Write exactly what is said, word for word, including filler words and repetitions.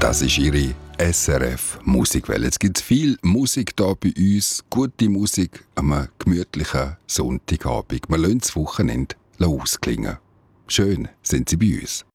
Das ist Ihre S R F Musikwelle. Es gibt viel Musik hier bei uns, gute Musik am einem gemütlichen Sonntagabend. Wir lassen das Wochenende ausklingen. Schön sind Sie bei uns.